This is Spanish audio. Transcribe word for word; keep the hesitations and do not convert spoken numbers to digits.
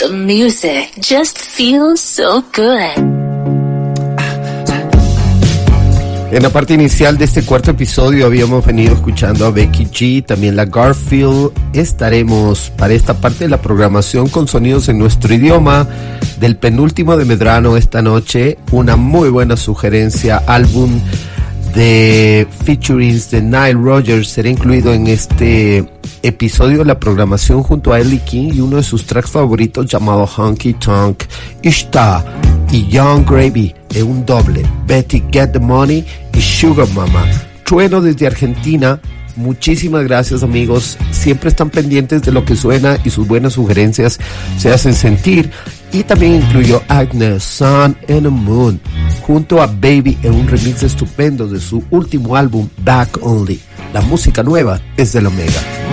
The music just feels so good. En la parte inicial de este cuarto episodio habíamos venido escuchando a Becky G, también la Garfield. Estaremos para esta parte de la programación con sonidos en nuestro idioma del penúltimo de Medrano esta noche. Una muy buena sugerencia, álbum de featurings de Nile Rodgers será incluido en este episodio de la programación junto a Ellie King y uno de sus tracks favoritos llamado Honky Tonk, Ishtar y Young Gravy en un doble, Betty Get the Money y Sugar Mama. Trueno desde Argentina. Muchísimas gracias, amigos, siempre están pendientes de lo que suena y sus buenas sugerencias se hacen sentir. Y también incluyó Agnes, Sun and the Moon junto a Baby en un remix estupendo de su último álbum Back Only. La música nueva es del Omega.